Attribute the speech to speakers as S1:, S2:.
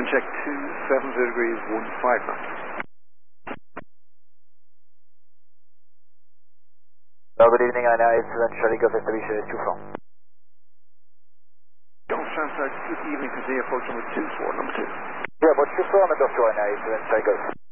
S1: wind check 270 degrees 15 knots.
S2: Good evening, INAI 7 Charlie Golf Established 24.
S1: Golf Translate, good evening, today approach number 24, number 2.
S2: Yeah, but 24 on the Golf Shore INAI 7 Charlie Golf.